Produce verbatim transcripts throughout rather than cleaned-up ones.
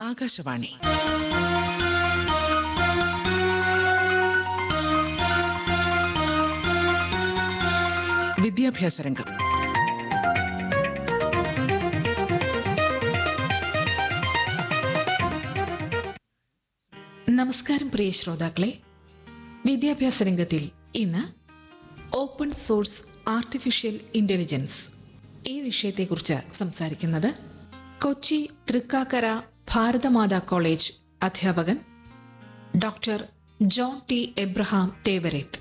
ആകാശവാണി. വിദ്യാഭ്യാസ രംഗം. നമസ്കാരം പ്രിയ ശ്രോതാക്കളെ. വിദ്യാഭ്യാസ രംഗത്തിൽ ഇന്ന് ഓപ്പൺ സോഴ്സ് ആർട്ടിഫിഷ്യൽ ഇന്റലിജൻസ് ഈ വിഷയത്തെക്കുറിച്ച് സംസാരിക്കുന്നത് കൊച്ചി തൃക്കാക്കര ഭാരതമാതാ കോളേജ് അധ്യാപകൻ doctor John T Abraham Thevareth.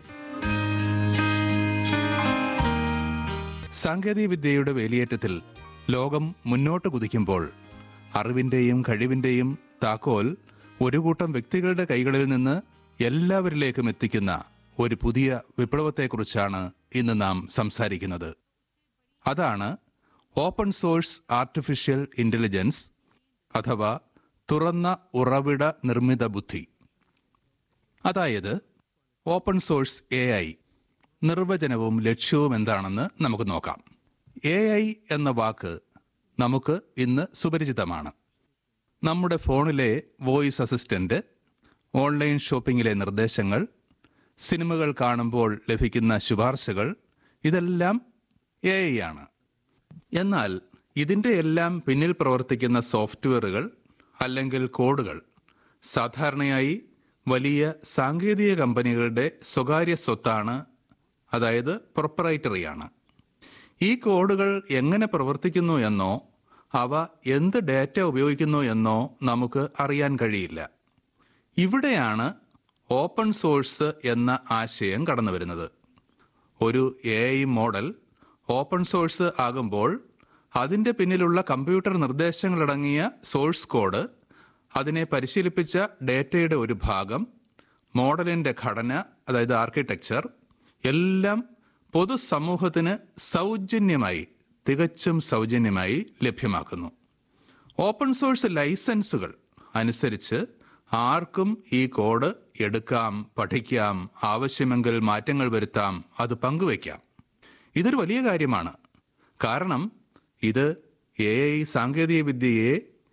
സാങ്കേതികവിദ്യയുടെ വേലിയേറ്റത്തിൽ ലോകം മുന്നോട്ട് കുതിക്കുമ്പോൾ അറിവിന്റെയും കഴിവിന്റെയും താക്കോൽ ഒരു കൂട്ടം വ്യക്തികളുടെ കൈകളിൽ നിന്ന് എല്ലാവരിലേക്കും എത്തിക്കുന്ന ഒരു പുതിയ വിപ്ലവത്തെക്കുറിച്ചാണ് ഇന്ന് നാം സംസാരിക്കുന്നത്. അതാണ് ഓപ്പൺ സോഴ്സ് ആർട്ടിഫിഷ്യൽ ഇന്റലിജൻസ് അഥവാ തുറന്ന ഉറവിട നിർമ്മിത ബുദ്ധി. അതായത് ഓപ്പൺ സോഴ്സ് എ ഐ. നിർവചനവും ലക്ഷ്യവും എന്താണെന്ന് നമുക്ക് നോക്കാം. എ ഐ എന്ന വാക്ക് നമുക്ക് ഇന്ന് സുപരിചിതമാണ്. നമ്മുടെ ഫോണിലെ വോയിസ് അസിസ്റ്റന്റ്, ഓൺലൈൻ ഷോപ്പിംഗിലെ നിർദ്ദേശങ്ങൾ, സിനിമകൾ കാണുമ്പോൾ ലഭിക്കുന്ന ശുപാർശകൾ, ഇതെല്ലാം എ ഐ ആണ്. എന്നാൽ ഇതിന്റെ എല്ലാം പിന്നിൽ പ്രവർത്തിക്കുന്ന സോഫ്റ്റ്വെയറുകൾ അല്ലെങ്കിൽ കോഡുകൾ സാധാരണയായി വലിയ സാങ്കേതിക കമ്പനികളുടെ സ്വകാര്യ സ്വത്താണ്, അതായത് പ്രൊപ്രൈറ്ററിയാണ്. ഈ കോഡുകൾ എങ്ങനെ പ്രവർത്തിക്കുന്നു എന്നോ അവ എന്ത് ഡാറ്റ ഉപയോഗിക്കുന്നു എന്നോ നമുക്ക് അറിയാൻ കഴിയില്ല. ഇവിടെയാണ് ഓപ്പൺ സോഴ്സ് എന്ന ആശയം കടന്നു വരുന്നത്. ഒരു A I model open source ആകുമ്പോൾ അതിന്റെ പിന്നിലുള്ള കമ്പ്യൂട്ടർ നിർദ്ദേശങ്ങളടങ്ങിയ സോഴ്സ് കോഡ്, അതിനെ പരിശീലിപ്പിച്ച ഡേറ്റയുടെ ഒരു ഭാഗം, മോഡലിന്റെ ഘടന അതായത് ആർക്കിടെക്ചർ എല്ലാം പൊതുസമൂഹത്തിന് സൗജന്യമായി, തികച്ചും സൗജന്യമായി ലഭ്യമാക്കുന്നു. ഓപ്പൺ സോഴ്സ് ലൈസൻസുകൾ അനുസരിച്ച് ആർക്കും ഈ കോഡ് എടുക്കാം, പഠിക്കാം, ആവശ്യമെങ്കിൽ മാറ്റങ്ങൾ വരുത്താം, അത് പങ്കുവയ്ക്കാം. ഇതൊരു വലിയ കാര്യമാണ്. കാരണം ഇത് എ ഐ സാങ്കേതിക വിദ്യയെ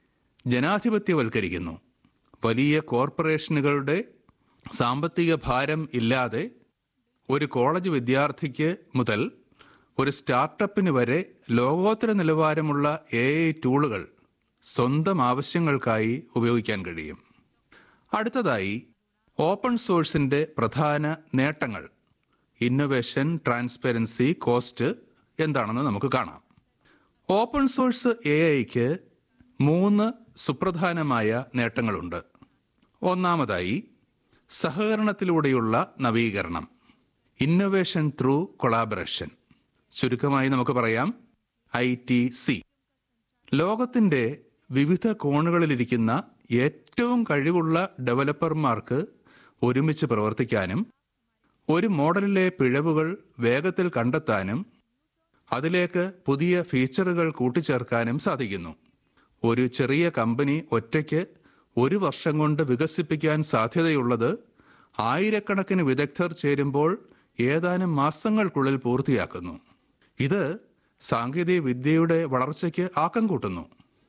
ജനാധിപത്യവൽക്കരിക്കുന്നു. വലിയ കോർപ്പറേഷനുകളുടെ സാമ്പത്തിക ഭാരം ഇല്ലാതെ ഒരു കോളേജ് വിദ്യാർത്ഥിക്ക് മുതൽ ഒരു സ്റ്റാർട്ടപ്പിന് വരെ ലോകോത്തര നിലവാരമുള്ള എ ഐ ടൂളുകൾ സ്വന്തം ആവശ്യങ്ങൾക്കായി ഉപയോഗിക്കാൻ കഴിയും. അടുത്തതായി ഓപ്പൺ സോഴ്സിന്റെ പ്രധാന നേട്ടങ്ങൾ, ഇന്നൊവേഷൻ, ട്രാൻസ്പെറൻസി, കോസ്റ്റ് എന്താണെന്ന് നമുക്ക് കാണാം. ഓപ്പൺ സോഴ്സ് എ ഐക്ക് മൂന്ന് സുപ്രധാനമായ നേട്ടങ്ങളുണ്ട്. ഒന്നാമതായി സഹകരണത്തിലൂടെയുള്ള നവീകരണം, ഇന്നൊവേഷൻ ത്രൂ കൊളാബറേഷൻ. ചുരുക്കമായി നമുക്ക് പറയാം ഐ ടി സി. ലോകത്തിന്റെ വിവിധ കോണുകളിലിരിക്കുന്ന ഏറ്റവും കഴിവുള്ള ഡെവലപ്പർമാർക്ക് ഒരുമിച്ച് പ്രവർത്തിക്കാനും ഒരു മോഡലിലെ പിഴവുകൾ വേഗത്തിൽ കണ്ടെത്താനും അതിലേക്ക് പുതിയ ഫീച്ചറുകൾ കൂട്ടിച്ചേർക്കാനും സാധിക്കുന്നു. ഒരു ചെറിയ കമ്പനി ഒറ്റയ്ക്ക് ഒരു വർഷം കൊണ്ട് വികസിപ്പിക്കാൻ സാധ്യതയുള്ളത് ആയിരക്കണക്കിന് വിദഗ്ധർ ചേരുമ്പോൾ ഏതാനും മാസങ്ങൾക്കുള്ളിൽ പൂർത്തിയാക്കുന്നു. ഇത് സാങ്കേതിക വിദ്യയുടെ വളർച്ചയ്ക്ക് ആക്കം കൂട്ടുന്നു.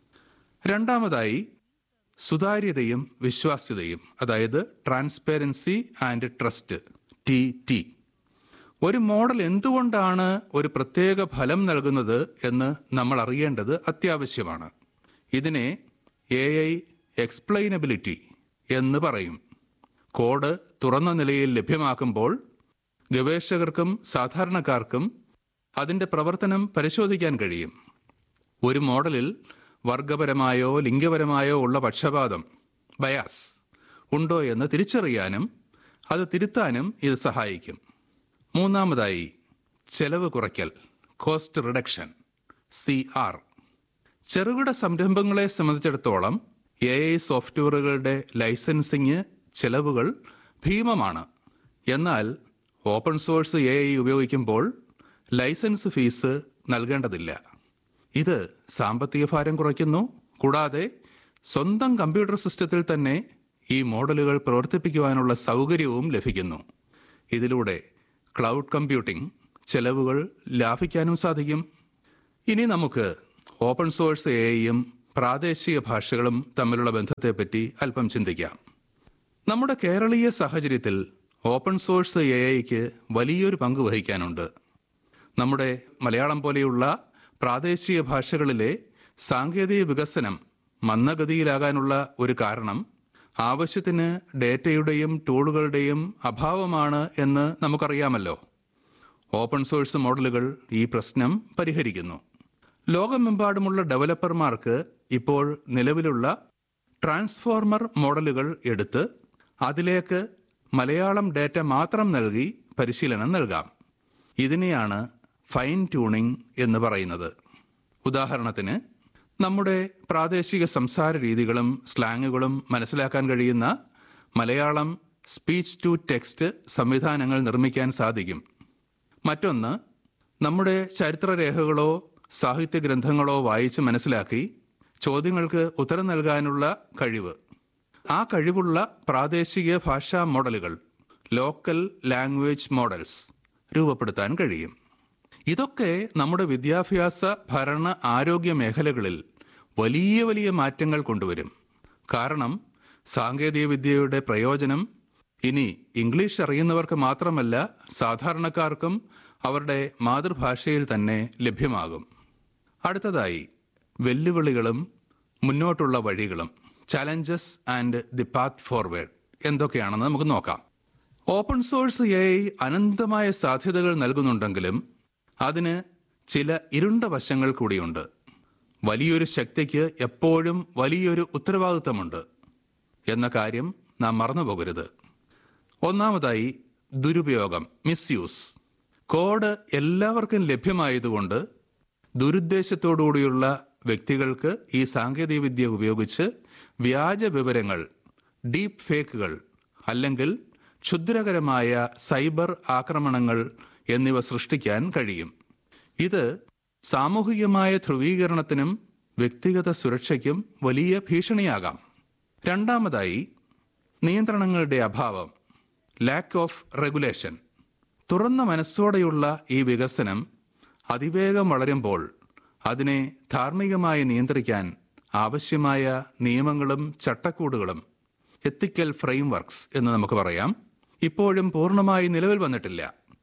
രണ്ടാമതായി സുതാര്യതയും വിശ്വാസ്യതയും, അതായത് transparency and trust, T T. ഒരു മോഡൽ എന്തുകൊണ്ടാണ് ഒരു പ്രത്യേക ഫലം നൽകുന്നത് എന്ന് നമ്മൾ അറിയേണ്ടത് അത്യാവശ്യമാണ്. ഇതിനെ എ ഐ എക്സ്പ്ലെയിനബിലിറ്റി എന്ന് പറയും. കോഡ് തുറന്ന നിലയിൽ ലഭ്യമാക്കുമ്പോൾ ഗവേഷകർക്കും സാധാരണക്കാർക്കും അതിന്റെ പ്രവർത്തനം പരിശോധിക്കാൻ കഴിയും. ഒരു മോഡലിൽ വർഗപരമായോ ലിംഗപരമായോ ഉള്ള പക്ഷപാതം, ബയാസ് ഉണ്ടോ എന്ന് തിരിച്ചറിയാനും അത് തിരുത്താനും ഇത് സഹായിക്കും. മൂന്നാമതായി ചെലവ് കുറയ്ക്കൽ, കോസ്റ്റ് റിഡക്ഷൻ, സി ആർ. ചെറുകിട സംരംഭങ്ങളെ സംബന്ധിച്ചിടത്തോളം എ ഐ സോഫ്റ്റ്വെയറുകളുടെ ലൈസൻസിങ് ചെലവുകൾ ഭീമമാണ്. എന്നാൽ ഓപ്പൺ സോഴ്സ് എ ഐ ഉപയോഗിക്കുമ്പോൾ ലൈസൻസ് ഫീസ് നൽകേണ്ടതില്ല. ഇത് സാമ്പത്തിക ഭാരം കുറയ്ക്കുന്നു. കൂടാതെ സ്വന്തം കമ്പ്യൂട്ടർ സിസ്റ്റത്തിൽ തന്നെ ഈ മോഡലുകൾ പ്രവർത്തിപ്പിക്കുവാനുള്ള സൗകര്യവും ലഭിക്കുന്നു. ഇതിലൂടെ ക്ലൗഡ് കമ്പ്യൂട്ടിംഗ് ചെലവുകൾ ലാഭിക്കാനും സാധിക്കും. ഇനി നമുക്ക് ഓപ്പൺ സോഴ്സ് എ ഐയും പ്രാദേശിക ഭാഷകളും തമ്മിലുള്ള ബന്ധത്തെപ്പറ്റി അല്പം ചിന്തിക്കാം. നമ്മുടെ കേരളീയ സാഹചര്യത്തിൽ ഓപ്പൺ സോഴ്സ് എ ഐക്ക് വലിയൊരു പങ്ക് വഹിക്കാനുണ്ട്. നമ്മുടെ മലയാളം പോലെയുള്ള പ്രാദേശിക ഭാഷകളിലെ സാങ്കേതിക വികസനം മന്ദഗതിയിലാകാനുള്ള ഒരു കാരണം ആവശ്യത്തിന് ഡേറ്റയുടെയും ടൂളുകളുടെയും അഭാവമാണ് എന്ന് നമുക്കറിയാമല്ലോ. ഓപ്പൺ സോഴ്സ് മോഡലുകൾ ഈ പ്രശ്നം പരിഹരിക്കുന്നു. ലോകമെമ്പാടുമുള്ള ഡെവലപ്പർമാർക്ക് ഇപ്പോൾ നിലവിലുള്ള ട്രാൻസ്ഫോർമർ മോഡലുകൾ എടുത്ത് അതിലേക്ക് മലയാളം ഡേറ്റ മാത്രം നൽകി പരിശീലനം നൽകാം. ഇതിനെയാണ് ഫൈൻ ട്യൂണിംഗ് എന്ന് പറയുന്നത്. ഉദാഹരണത്തിന്, നമ്മുടെ പ്രാദേശിക സംസാര രീതികളും സ്ലാങ്ങുകളും മനസ്സിലാക്കാൻ കഴിയുന്ന മലയാളം സ്പീച്ച് ടു ടെക്സ്റ്റ് സംവിധാനങ്ങൾ നിർമ്മിക്കാൻ സാധിക്കും. മറ്റൊന്ന്, നമ്മുടെ ചരിത്രരേഖകളോ സാഹിത്യ ഗ്രന്ഥങ്ങളോ വായിച്ച് മനസ്സിലാക്കി ചോദ്യങ്ങൾക്ക് ഉത്തരം നൽകാനുള്ള കഴിവ്. ആ കഴിവുള്ള പ്രാദേശിക ഭാഷാ മോഡലുകൾ, ലോക്കൽ ലാംഗ്വേജ് മോഡൽസ് രൂപപ്പെടുത്താൻ കഴിയും. ഇതൊക്കെ നമ്മുടെ വിദ്യാഭ്യാസ, ഭരണ, ആരോഗ്യ മേഖലകളിൽ വലിയ വലിയ മാറ്റങ്ങൾ കൊണ്ടുവരും. കാരണം സാങ്കേതിക വിദ്യയുടെ പ്രയോജനം ഇനി ഇംഗ്ലീഷ് അറിയുന്നവർക്ക് മാത്രമല്ല, സാധാരണക്കാർക്കും അവരുടെ മാതൃഭാഷയിൽ തന്നെ ലഭ്യമാകും. അടുത്തതായി, വെല്ലുവിളികളും മുന്നോട്ടുള്ള വഴികളും, challenges and the path forward എന്തൊക്കെയാണെന്ന് നമുക്ക് നോക്കാം. ഓപ്പൺ സോഴ്സ് എ ഐ അനന്തമായ സാധ്യതകൾ നൽകുന്നുണ്ടെങ്കിലും അതിന് ചില ഇരുണ്ട വശങ്ങൾ കൂടിയുണ്ട്. വലിയൊരു ശക്തിക്ക് എപ്പോഴും വലിയൊരു ഉത്തരവാദിത്തമുണ്ട് എന്ന കാര്യം നാം മറന്നുപോകരുത്. ഒന്നാമതായി, ദുരുപയോഗം, മിസ്യൂസ്. കോഡ് എല്ലാവർക്കും ലഭ്യമായതുകൊണ്ട് ദുരുദ്ദേശത്തോടുകൂടിയുള്ള വ്യക്തികൾക്ക് ഈ സാങ്കേതികവിദ്യ ഉപയോഗിച്ച് വ്യാജ വിവരങ്ങൾ, ഡീപ് ഫേക്കുകൾ അല്ലെങ്കിൽ ക്ഷുദ്രകരമായ സൈബർ ആക്രമണങ്ങൾ എന്നിവ സൃഷ്ടിക്കാൻ കഴിയും. ഇത് സാമൂഹികമായ ധ്രുവീകരണത്തിനും വ്യക്തിഗത സുരക്ഷയ്ക്കും വലിയ ഭീഷണിയാകാം. രണ്ടാമതായി, നിയന്ത്രണങ്ങളുടെ അഭാവം, ലാക്ക് ഓഫ് റെഗുലേഷൻ. തുറന്ന മനസ്സോടെയുള്ള ഈ വികസനം അതിവേഗം വളരുമ്പോൾ അതിനെ ധാർമ്മികമായി നിയന്ത്രിക്കാൻ ആവശ്യമായ നിയമങ്ങളും ചട്ടക്കൂടുകളും, എത്തിക്കൽ ഫ്രെയിംവർക്സ് എന്ന് നമുക്ക് പറയാം, ഇപ്പോഴും പൂർണ്ണമായി നിലവിൽ വന്നിട്ടില്ല.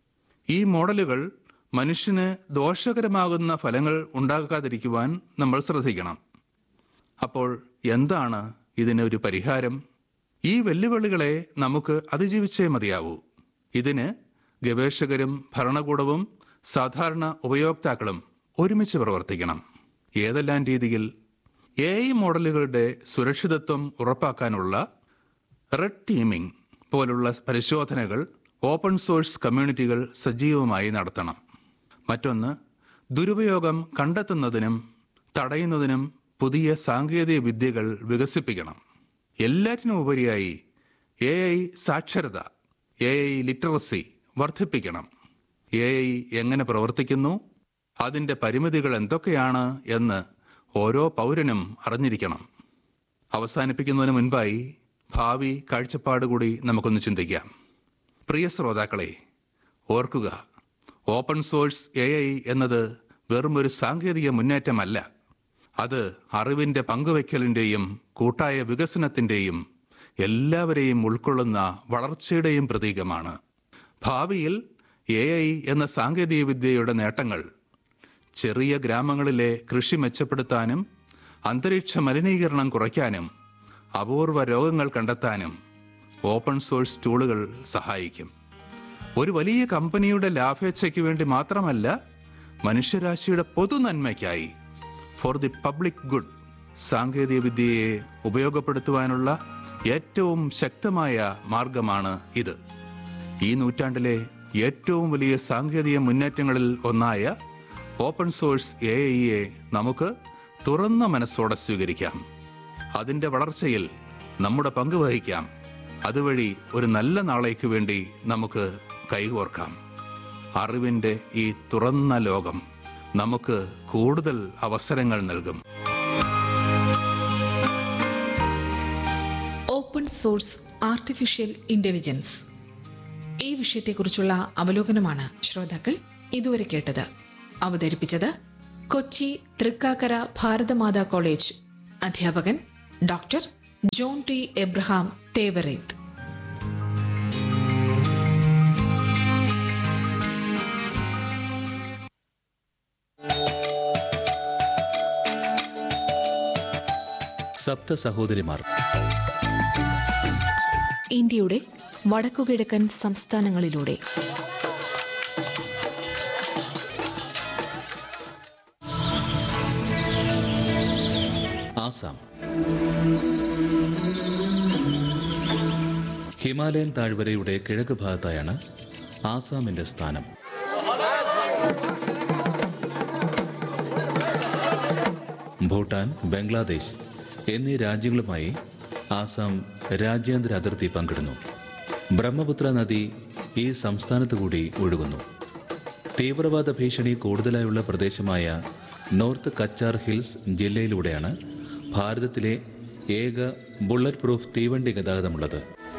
ഈ മോഡലുകൾ മനുഷ്യന് ദോഷകരമാകുന്ന ഫലങ്ങൾ ഉണ്ടാകാതിരിക്കുവാൻ നമ്മൾ ശ്രദ്ധിക്കണം. അപ്പോൾ എന്താണ് ഇതിന് ഒരു പരിഹാരം? ഈ വെല്ലുവിളികളെ നമുക്ക് അതിജീവിച്ചേ മതിയാവൂ. ഇതിന് ഗവേഷകരും ഭരണകൂടവും സാധാരണ ഉപയോക്താക്കളും ഒരുമിച്ച് പ്രവർത്തിക്കണം. ഏതെല്ലാം രീതിയിൽ? എ ഐ മോഡലുകളുടെ സുരക്ഷിതത്വം ഉറപ്പാക്കാനുള്ള റെഡ് ടീമിംഗ് പോലുള്ള പരിശോധനകൾ ഓപ്പൺ സോഴ്സ് കമ്മ്യൂണിറ്റികൾ സജീവമായി നടത്തണം. മറ്റൊന്ന്, ദുരുപയോഗം കണ്ടെത്തുന്നതിനും തടയുന്നതിനും പുതിയ സാങ്കേതിക വിദ്യകൾ വികസിപ്പിക്കണം. എല്ലാറ്റിനും ഉപരിയായി എ ഐ സാക്ഷരത, എ ഐ ലിറ്ററസി വർദ്ധിപ്പിക്കണം. എ ഐ എങ്ങനെ പ്രവർത്തിക്കുന്നു, അതിന്റെ പരിമിതികൾ എന്തൊക്കെയാണ് എന്ന് ഓരോ പൗരനും അറിഞ്ഞിരിക്കണം. അവസാനിപ്പിക്കുന്നതിന് മുൻപായി ഭാവി കാഴ്ചപ്പാട് കൂടി നമുക്കൊന്ന് ചിന്തിക്കാം. പ്രിയ ശ്രോതാക്കളെ, ഓർക്കുക, ഓപ്പൺ സോഴ്സ് എ ഐ എന്നത് വെറും ഒരു സാങ്കേതിക മുന്നേറ്റമല്ല. അത് അറിവിന്റെ പങ്കുവയ്ക്കലിന്റെയും കൂട്ടായ വികസനത്തിന്റെയും എല്ലാവരെയും ഉൾക്കൊള്ളുന്ന വളർച്ചയുടെയും പ്രതീകമാണ്. ഭാവിയിൽ എ ഐ എന്ന സാങ്കേതിക വിദ്യയുടെ നേട്ടങ്ങൾ ചെറിയ ഗ്രാമങ്ങളിലെ കൃഷി മെച്ചപ്പെടുത്താനും അന്തരീക്ഷ മലിനീകരണം കുറയ്ക്കാനും അപൂർവ രോഗങ്ങൾ കണ്ടെത്താനും ഓപ്പൺ സോഴ്സ് ടൂളുകൾ സഹായിക്കും. ഒരു വലിയ കമ്പനിയുടെ ലാഭേച്ഛയ്ക്ക് വേണ്ടി മാത്രമല്ല, മനുഷ്യരാശിയുടെ പൊതുനന്മയ്ക്കായി, ഫോർ ദി പബ്ലിക് ഗുഡ്, സാങ്കേതിക വിദ്യയെ ഉപയോഗപ്പെടുത്തുവാനുള്ള ഏറ്റവും ശക്തമായ മാർഗമാണ് ഇത്. ഈ നൂറ്റാണ്ടിലെ ഏറ്റവും വലിയ സാങ്കേതിക മുന്നേറ്റങ്ങളിൽ ഒന്നായ ഓപ്പൺ സോഴ്സ് എ ഐയെ നമുക്ക് തുറന്ന മനസ്സോടെ സ്വീകരിക്കാം. അതിന്റെ വളർച്ചയിൽ നമ്മുടെ പങ്ക് വഹിക്കാം. അതുവഴി ഒരു നല്ല നാളേക്ക് വേണ്ടി നമുക്ക് കൈകോർക്കാം. അറിവിന്റെ ഈ തുറന്ന ലോകം നമുക്ക് കൂടുതൽ അവസരങ്ങൾ നൽകും. ഓപ്പൺ സോഴ്സ് ആർട്ടിഫിഷ്യൽ ഇന്റലിജൻസ്, ഈ വിഷയത്തെക്കുറിച്ചുള്ള അവലോകനമാണ് ശ്രോതാക്കൾ ഇതുവരെ കേട്ടത്. അവതരിപ്പിച്ചത് കൊച്ചി തൃക്കാക്കര ഭാരതമാതാ കോളേജ് അധ്യാപകൻ doctor John T Abraham Thevareth. സപ്ത സഹോദരിമാർ. ഇന്ത്യയുടെ വടക്കുകിഴക്കൻ സംസ്ഥാനങ്ങളിലൂടെ ആസാം. ഹിമാലയൻ താഴ്വരയുടെ കിഴക്ക് ഭാഗത്തായാണ് ആസാമിന്റെ സ്ഥാനം. ഭൂട്ടാൻ, ബംഗ്ലാദേശ് എന്നീ രാജ്യങ്ങളുമായി ആസാം രാജ്യാന്തര അതിർത്തി പങ്കിടുന്നു. ബ്രഹ്മപുത്ര നദി ഈ സംസ്ഥാനത്ത് കൂടി ഒഴുകുന്നു. തീവ്രവാദ ഭീഷണി കൂടുതലായുള്ള പ്രദേശമായ നോർത്ത് കച്ചാർ ഹിൽസ് ജില്ലയിലൂടെയാണ് ഭാരതത്തിലെ ഏക ബുള്ളറ്റ് പ്രൂഫ് തീവണ്ടി ഗതാഗതമുള്ളത്.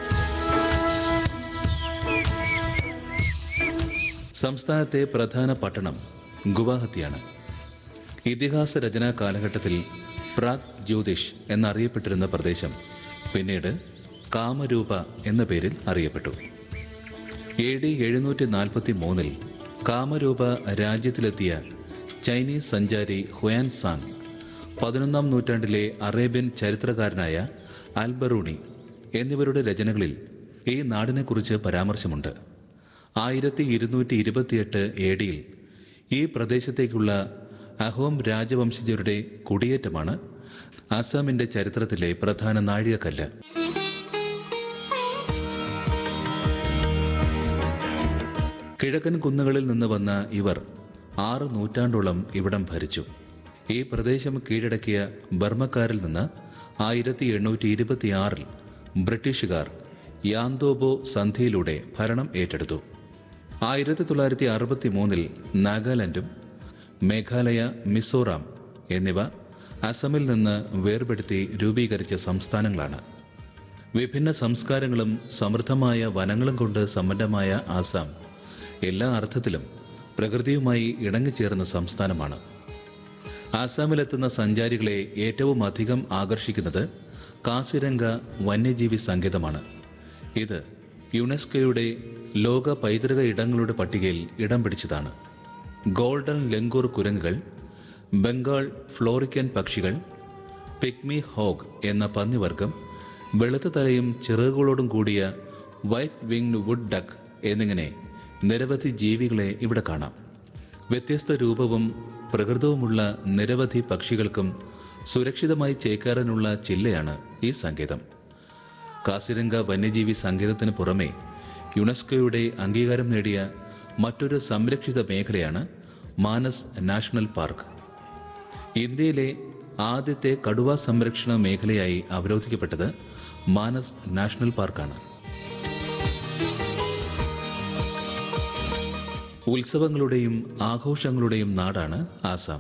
സംസ്ഥാനത്തെ പ്രധാന പട്ടണം ഗുവാഹത്തിയാണ്. ഇതിഹാസ രചനാ കാലഘട്ടത്തിൽ പ്രാഗ് ജ്യോതിഷ് എന്നറിയപ്പെട്ടിരുന്ന പ്രദേശം പിന്നീട് കാമരൂപ എന്ന പേരിൽ അറിയപ്പെട്ടു. എ ഡി എഴുന്നൂറ്റി നാൽപ്പത്തി മൂന്നിൽ കാമരൂപ രാജ്യത്തിലെത്തിയ ചൈനീസ് സഞ്ചാരി ഹുയാൻ സാങ് പതിനൊന്നാം നൂറ്റാണ്ടിലെ അറേബ്യൻ ചരിത്രകാരനായ അൽബറൂണി എന്നിവരുടെ രചനകളിൽ ഈ നാടിനെക്കുറിച്ച് പരാമർശമുണ്ട്. ആയിരത്തി ഇരുന്നൂറ്റി ഇരുപത്തിയെട്ട് എ ഡിയിൽ ഈ പ്രദേശത്തേക്കുള്ള അഹോം രാജവംശജരുടെ കുടിയേറ്റമാണ് അസാമിന്റെ ചരിത്രത്തിലെ പ്രധാന നാഴികക്കല്ല്. കിഴക്കൻ കുന്നുകളിൽ നിന്ന് വന്ന ഇവർ ആറ് നൂറ്റാണ്ടോളം ഇവിടം ഭരിച്ചു. ഈ പ്രദേശം കീഴടക്കിയ ബർമ്മക്കാരിൽ നിന്ന് ആയിരത്തി എണ്ണൂറ്റി ഇരുപത്തിയാറിൽ ബ്രിട്ടീഷുകാർ യാന്തോബോ സന്ധിയിലൂടെ ഭരണം ഏറ്റെടുത്തു. ആയിരത്തി തൊള്ളായിരത്തി അറുപത്തി മൂന്നിൽ നാഗാലാൻഡും മേഘാലയ, മിസോറാം എന്നിവ അസമിൽ നിന്ന് വേർപെടുത്തി രൂപീകരിച്ച സംസ്ഥാനങ്ങളാണ്. വിഭിന്ന സംസ്കാരങ്ങളും സമൃദ്ധമായ വനങ്ങളും കൊണ്ട് സമ്പന്നമായ ആസാം എല്ലാ അർത്ഥത്തിലും പ്രകൃതിയുമായി ഇണങ്ങിച്ചേർന്ന സംസ്ഥാനമാണ്. ആസാമിലെത്തുന്ന സഞ്ചാരികളെ ഏറ്റവും അധികം ആകർഷിക്കുന്നത് കാസിരംഗ വന്യജീവി സങ്കേതമാണ്. ഇത് യുനെസ്കോയുടെ ലോക പൈതൃക ഇടങ്ങളുടെ പട്ടികയിൽ ഇടം പിടിച്ചതാണ്. ഗോൾഡൻ ലെങ്കൂർ കുരങ്ങുകൾ, ബംഗാൾ ഫ്ലോറിക്കൻ പക്ഷികൾ, പിഗ്മി ഹോഗ് എന്ന പന്നിവർഗം, വെളുത്ത തലയും ചിറകുകളോടും കൂടിയ വൈറ്റ് വിങ്ഡ് വുഡ് ഡക്ക് എന്നിങ്ങനെ നിരവധി ജീവികളെ ഇവിടെ കാണാം. വ്യത്യസ്ത രൂപവും പ്രകൃതവുമുള്ള നിരവധി പക്ഷികൾക്കും സുരക്ഷിതമായി ചേക്കേറാനുള്ള ചില്ലയാണ് ഈ സങ്കേതം. കാസിരംഗ വന്യജീവി സങ്കേതത്തിന് പുറമെ യുനെസ്കോയുടെ അംഗീകാരം നേടിയ മറ്റൊരു സംരക്ഷിത മേഖലയാണ് മാനസ് നാഷണൽ പാർക്ക്. ഇന്ത്യയിലെ ആദ്യത്തെ കടുവ സംരക്ഷണ മേഖലയായി അവരോധിക്കപ്പെട്ടത് മാനസ് നാഷണൽ പാർക്കാണ്. ഉത്സവങ്ങളുടെയും ആഘോഷങ്ങളുടെയും നാടാണ് ആസാം.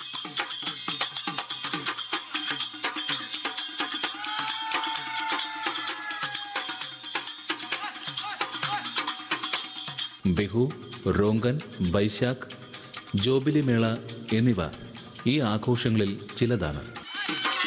ബിഹു, റോങ്കൻ, ബൈശാഖ്, ജോബിലി മേള എന്നിവ ഈ ആഘോഷങ്ങളിൽ ചിലതാണ്.